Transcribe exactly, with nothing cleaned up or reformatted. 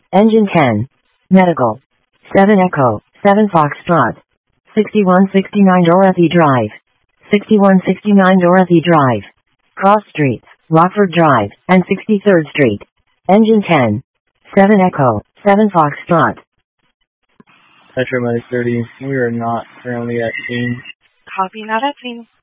Engine ten. Medical. seven Echo, seven Foxtrot. sixty-one sixty-nine Dorothy Drive. sixty-one sixty-nine Dorothy Drive. Cross Streets, Rockford Drive, and sixty-third Street. Engine ten. seven Echo, seven Foxtrot. Metro Medic thirty, we are not currently at scene. Copy, not at scene.